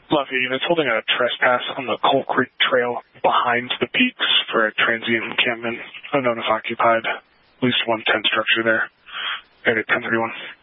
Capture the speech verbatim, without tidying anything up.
Lafayette units holding a trespass on the Coal Creek Trail behind the peaks for a transient encampment. Unknown if occupied. At least one tent structure there. Area ten thirty-one.